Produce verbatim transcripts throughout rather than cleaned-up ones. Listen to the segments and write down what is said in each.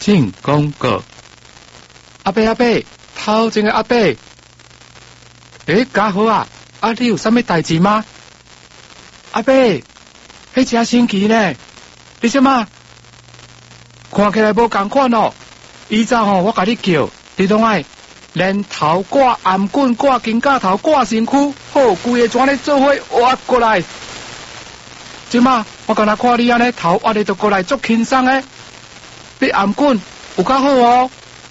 进广告。阿伯阿伯，头前个阿伯，诶，家好啊，啊你有啥物代志吗？阿伯，迄真神奇呢，你什么？看起来无共款哦。以前吼，我甲你叫，你拢爱连头挂颔棍挂肩胛头挂身躯，好规个全咧做伙挖过来。即马我敢若看你安尼头挖咧就过来足轻松诶，你颔棍有较好哦。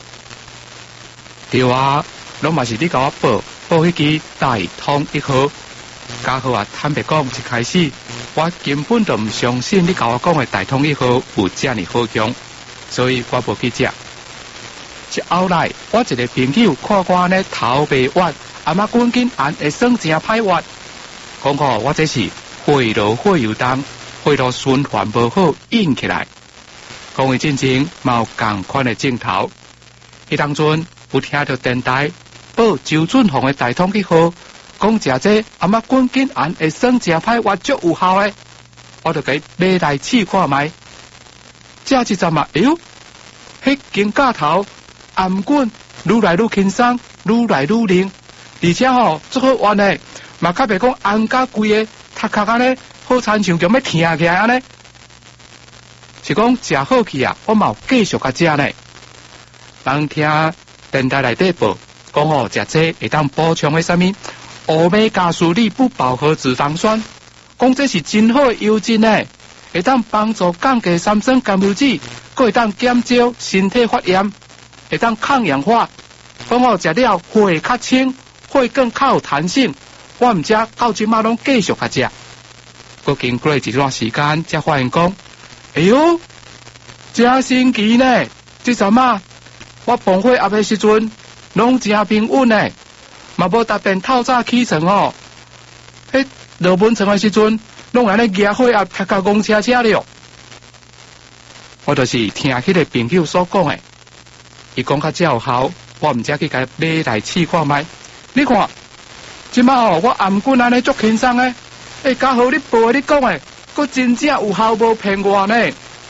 对啊，拢嘛是你甲我报报迄支大通一号。家好啊，坦白讲，一开始我根本就唔相信你甲我讲的大通一号有这么好用，所以我无去食。是后来我一个朋友看我安尼头白挖，阿妈滚紧按会算真歹挖，讲吼我这是血路血油重，血路循环无好引起来。讲伊真正嘛有共款的镜头。迄当阵有听到电台报周俊宏的大通一号，讲食这阿妈滚紧按会算真歹挖足有效的，我就给买来试看卖。这一阵嘛，哎呦，迄肩胛头。颔棍愈来愈轻松，愈来愈灵，而且吼足好玩的，嘛较袂讲颔甲规个头壳安尼好亲像叫要疼起来安尼。是讲食好去啊，我嘛有继续甲食呢。人听电台内底报，讲吼食这会当补充的啥物欧米伽三粒不饱和脂肪酸，讲这是真好的油精呢，会当帮助降低三酸甘油酯，佫会当减少身体发炎。会当抗氧化，讲好食了血较清，血更较有弹性。我毋食到即马拢继续甲食，佮经过一段时间，才发现讲，哎呦，真神奇呢！即阵啊，我崩血压的时阵，拢真平稳呢，嘛无特别透早起床哦。迄落蚊床的时阵，拢安尼举血压，踢到公车车了。我就是听迄个朋友所讲的。伊讲较有效，我毋则去甲买来试看卖。你看，即摆吼我颔棍安尼足轻松诶，诶，较好你报你讲诶，佫真正有效，无骗我呢。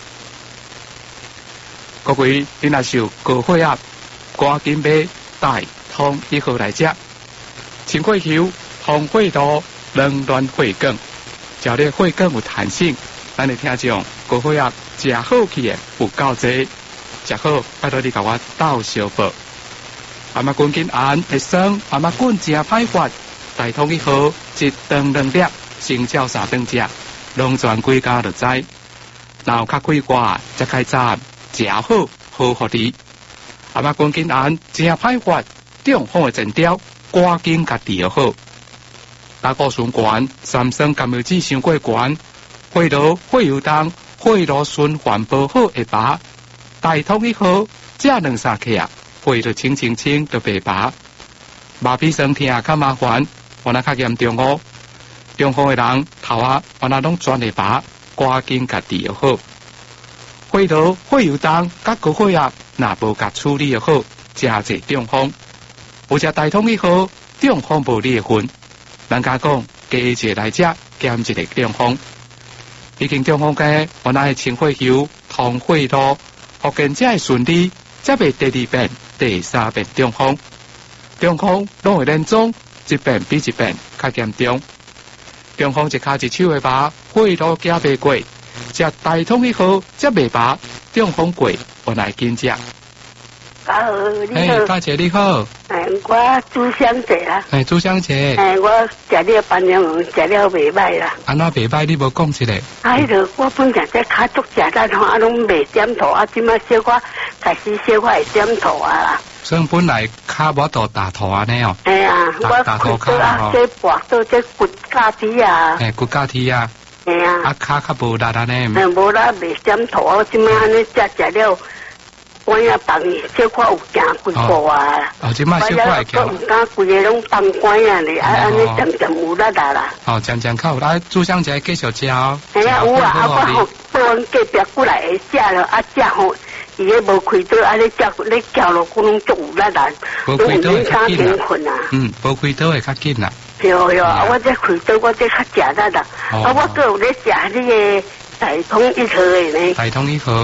各位，你若是有高血压，赶紧买大通一号来食。清血球、通血路、软软血管，只要你血管有弹性，咱的听众高血压食好去诶有够济。食好，拜托你甲我斗相报。阿妈滚紧按会酸，阿妈滚真歹发。大通一号一顿两粒，成照三顿食，拢全归家就知。然后较开挂，则开站，食好好互你。阿妈滚紧按真歹发，中风的前兆，赶紧甲治好。胆固醇高，三酸甘油酯伤过高，血路血油重，血路循环不好会拔。大通一号，这两三克啊，血就清清清就白拔。麻痹酸痛较麻烦，我那较严重哦。中风的人头啊，我那拢全会拔，赶紧甲治好。血路血油重，甲高血压，若无甲处理好，真侪中风。有只大通一号，中风无你的份。人家讲加一个来食，减一个中风。已经中风嘅，我那系清血球、通血路。福建才会顺利，才袂第二遍、第三遍中风。中风拢会连总，一遍比一遍较严重。中风一骹一手的拔，血路行袂过，食大通一号才袂拔，中风过原来紧食。 家好，你好。 大姐你好。 哎，我煮香姐啊。 哎，煮香姐。 哎，我食了半年，食了袂歹啦。 安怎袂歹？你无讲一个。 啊，迄个我本身这脚足食力吼，啊，拢袂点头啊，即摆小可开始小可会点头啊啦。 所以本来脚无到大头安尼哦。 哎呀，我大头脚啊，这跋到这骨架体啊。 哎，骨架体啊。 哎呀。 啊，脚较无力安尼。 哎，无力袂点头啊，我即摆安尼食食了。我也放小可有行几步啊！ 哦，即摆小可会行。 我敢规个拢放关啊咧，啊安尼渐渐有力啦啦。 哦，渐渐较有力，煮香仔继续食哦。 哎呀，有啊，啊我吼到阮隔壁过来会食了，啊食吼，伊咧无开刀，啊咧食咧叫落，可能足有力啦。 无开刀会较紧啦。 嗯，无开刀会较紧啦。 对哟，啊我这开刀我这较食力啦，啊我搁有咧食迄个大通一号的呢。 大通一号。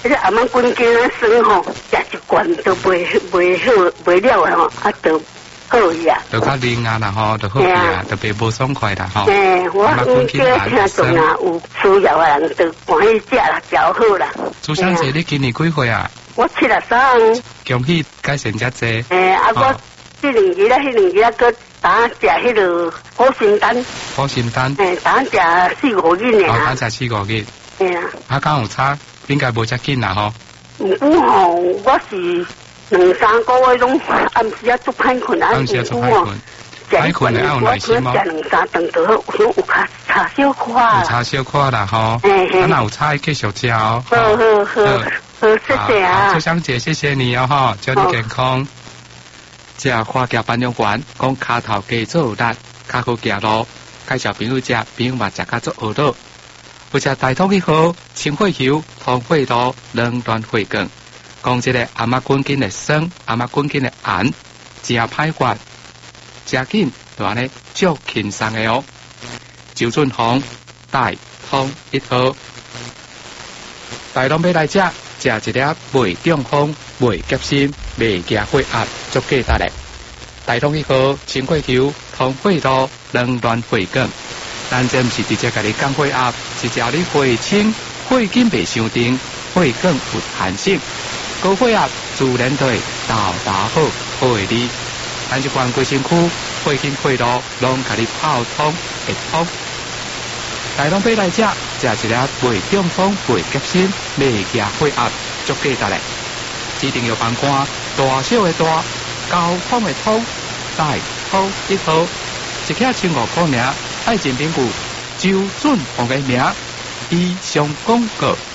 迄个阿妈滚筋啊酸吼，食一罐都袂袂好，袂了诶吼，啊都好呀。 就较灵啊啦吼，就好去啊，特别无爽快啦吼。 诶，我唔叫听众啊，有需要诶人就欢喜食啦，调好啦。 朱小姐，你今年几岁啊？ 我七十三。 恭喜改成只济。 诶，啊我这两日咧，迄两日啊，佮打食迄个好心丹。好心丹。 诶，打食四五日呢。 哦，打食四五日。 嘿啊。啊， 敢有差？应该无遮紧啦吼。 毋过吼，我是两三个月拢暗时啊足歹困啊， 暗时啊足歹困。歹困咧要有耐心哦。 食两三顿就好，有有卡差小可。 有差小可啦吼。 嘿嘿。 啊，若有差继续食哦。 好好好，好谢谢啊。 朱香姐，谢谢你哦吼，祝你健康。这花甲颁奖员讲骹头加做有力，骹好行路，介绍朋友食，朋友嘛食甲做学到。有只大汤一号，清血球、通血路、两段血管。讲这个阿妈滚筋的酸，阿妈滚筋的寒，真歹管，真紧，就安尼足轻松的哦。周俊宏大汤一号，大拢要来食，食一粒袂中风、袂急心、袂惊血压，足价值的。大汤一号，清血球、通血路、两段血管。咱这毋是直接甲你降血压，是叫你血清、血筋袂伤重，血管有弹性，高血压自然就会到达好，好会你。咱这关规身躯血筋血路拢甲你泡通会通。大拢要来食，食一粒袂中风、袂急心、袂惊血压，足价值的。指定药房干，大小的大，交通的通，大通一号，一克千五块尔。爱情评估，周俊宏的名，以上广告。